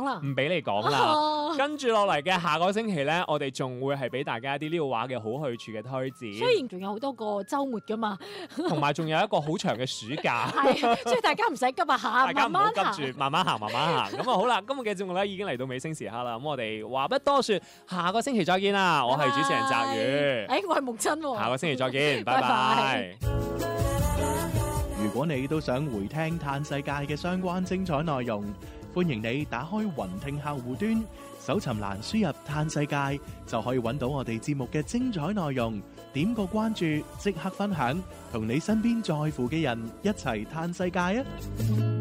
啦， 唔俾你講啦。跟住落嚟嘅下個星期咧，我哋仲會係俾大家一啲呢個話嘅好去處嘅推薦。 雖然仲有好多個週末噶嘛， 同埋仲有一個好長嘅暑假， 係，所以大家唔使急啊嚇， 大家唔好慢慢急住，慢慢行，慢慢行。咁啊好啦，今日嘅節目咧已經嚟到尾聲時刻啦。咁我哋話不多說，下個星期再見啦。我係主持人澤宇， 我係木親喎。 下個星期再見，拜拜。 如果你都想回聽嘆世界嘅相關精彩內容，歡迎你打開雲聽客戶端，搜尋欄輸入嘆世界，就可以揾到我哋節目嘅精彩內容。點個關注，即刻分享，同你身邊在乎嘅人一齊嘆世界啊！